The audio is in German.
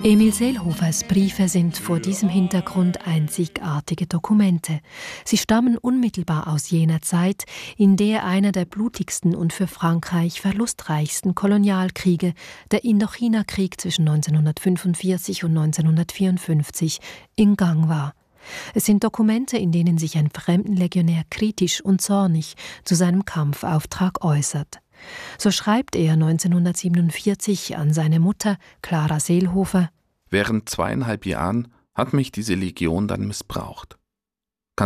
Emil Seelhofers Briefe sind vor diesem Hintergrund einzigartige Dokumente. Sie stammen unmittelbar aus jener Zeit, in der einer der blutigsten und für Frankreich verlustreichsten Kolonialkriege, der Indochina-Krieg zwischen 1945 und 1954, in Gang war. Es sind Dokumente, in denen sich ein Fremdenlegionär kritisch und zornig zu seinem Kampfauftrag äußert. So schreibt er 1947 an seine Mutter Clara Seelhofer: Während 2,5 Jahren hat mich diese Legion dann missbraucht.